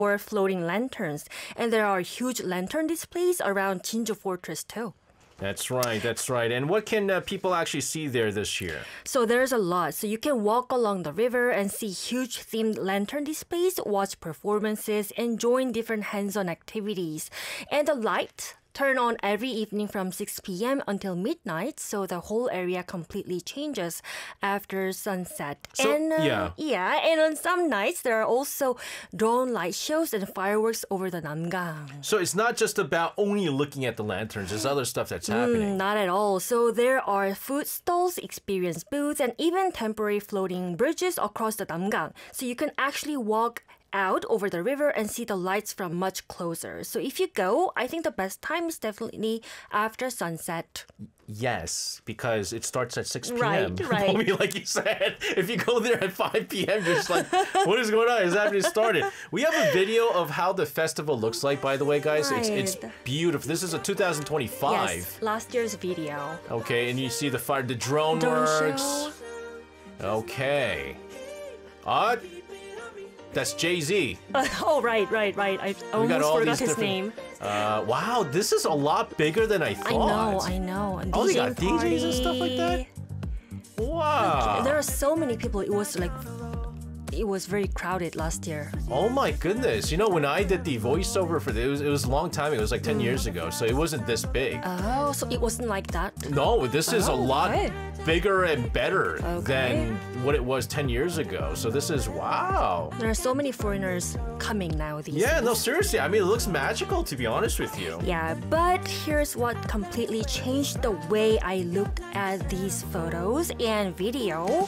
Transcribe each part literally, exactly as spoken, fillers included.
or floating lanterns. And there are huge lantern displays around Jinju Fortress too. That's right, that's right. And what can uh, people actually see there this year? So there's a lot. So you can walk along the river and see huge themed lantern displays, watch performances, and join different hands-on activities. And the light turn on every evening from six p.m. until midnight, so the whole area completely changes after sunset. So, and uh, yeah. yeah, and on some nights there are also drone light shows and fireworks over the Namgang. So it's not just about only looking at the lanterns, there's other stuff that's happening. Mm, not at all. So there are food stalls, experience booths, and even temporary floating bridges across the Namgang. So you can actually walk out over the river and see the lights from much closer. So if you go, I think the best time is definitely after sunset. Yes, because it starts at six p.m. Right, right. I mean, like you said, if you go there at five p.m., you're just like, what is going on? It's happening started. We have a video of how the festival looks like, by the way, guys. It's it's Right. beautiful. This is a two thousand twenty-five. Yes, last year's video. Okay, and you see the fire, the drone Drone works. show. Okay. Uh, that's Jay-Z. Oh, right, right, right. I We got almost all forgot these his different- name. Uh, wow, this is a lot bigger than I I thought. know, I know. And Oh, they DJing got D Js and stuff like that? party. Wow. There are so many people. It was like, it was very crowded last year. Oh my goodness. You know, when I did the voiceover for this, it was, it was a long time ago. It was like ten years ago. So it wasn't this big. Oh, so it wasn't like that? No, this is a Oh, lot okay. bigger and better Okay. than what it was ten years ago. So this is, wow. There are so many foreigners coming now these Yeah, days. no, seriously. I mean, it looks magical, to be honest with you. Yeah, but here's what completely changed the way I look at these photos and video.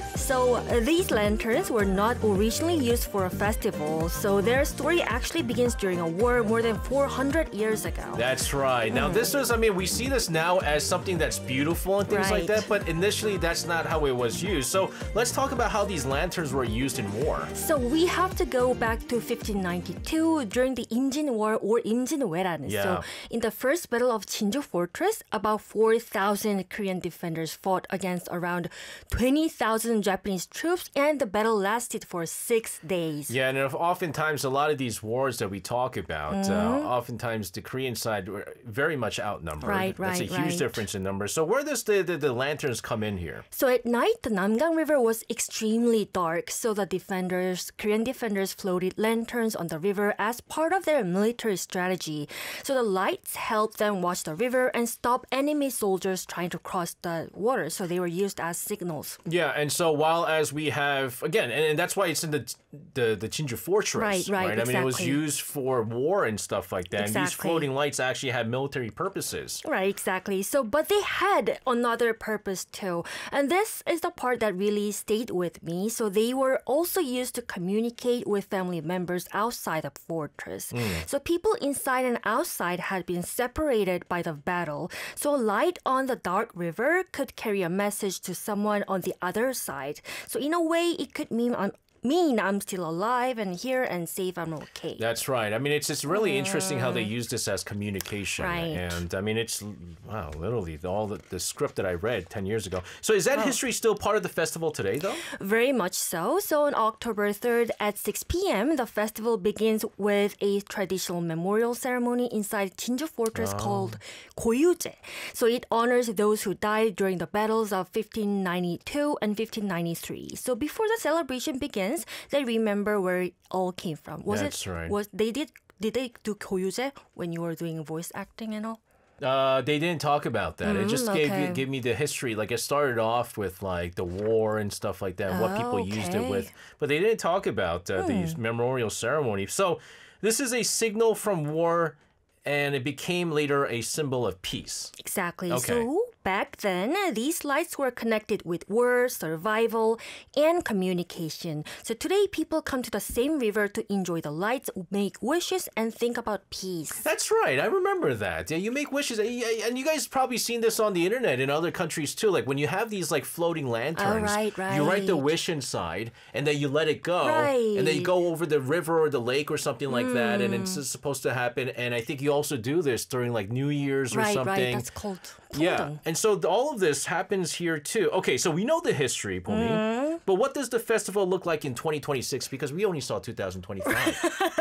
So uh, these lanterns were not originally used for a festival. So their story actually begins during a war more than four hundred years ago. That's right. Now, this is, I mean, we see this now as something that's beautiful and things like Right. that, but initially that's not how it was used. So let's talk about how these lanterns were used in war. So we have to go back to fifteen ninety-two during the Imjin War or Imjinweran. Yeah. So in the first battle of Jinju Fortress, about four thousand Korean defenders fought against around twenty thousand Japanese troops, and the battle lasted for six days. Yeah, and if oftentimes a lot of these wars that we talk about, uh, oftentimes the Korean side were very much outnumbered. Right, That's a right, huge right. difference in numbers. So where does the, the, the lanterns come in here? So at night, the Namgang River was extremely dark, so the defenders, Korean defenders floated lanterns on the river as part of their military strategy. So the lights helped them watch the river and stop enemy soldiers trying to cross the water, so they were used as signals. Yeah, and so while as we have, again, and, and that's why it's in the the, the Jinju Fortress, Right, right, I mean, it was exactly. used for war and stuff like that. And these Exactly. floating lights actually had military purposes. Right, exactly. So, but they had another purpose too. And this is the part that really stayed with me. So they were also used to communicate with family members outside the fortress. So people inside and outside had been separated by the battle. So a light on the dark river could carry a message to someone on the other side. So in a way, it could mean I'm mean I'm still alive and here and safe, I'm okay. That's right. I mean, it's it's really interesting how they use this as communication. Right. And I mean, it's, wow, literally all the, the script that I read ten years ago. So is that history still part of the festival today, though? Very much so. So on October third at six p.m., the festival begins with a traditional memorial ceremony inside Jinju Fortress called Goyujae. So it honors those who died during the battles of fifteen ninety-two and fifteen ninety-three. So before the celebration begins, they remember where it all came from. Was That's it? right. Was they did? Did they do Goyujae when you were doing voice acting and all? Uh, they didn't talk about that. it just Mm, gave okay. you, gave me the history. Like it started off with like the war and stuff like that, and what Oh, people used it okay. with, but they didn't talk about uh, the Hmm. memorial ceremony. So this is a signal from war, and it became later a symbol of peace. Exactly. Okay. So back then, these lights were connected with war, survival, and communication. So today, people come to the same river to enjoy the lights, make wishes, and think about peace. That's right. I remember that. Yeah, you make wishes, and you- and you guys probably seen this on the internet in other countries too. Like when you have these like floating lanterns, right, you write the right. wish inside, and then you let it go, and then you Right. go over the river or the lake or something like that, and it's supposed to happen. And I think you also do this during like New Year's or Right, something. right. That's called Yeah, Pyeongdong. and so th- all of this happens here too. Okay, so we know the history, Pumi, but what does the festival look like in twenty twenty-six? Because we only saw two thousand twenty-five.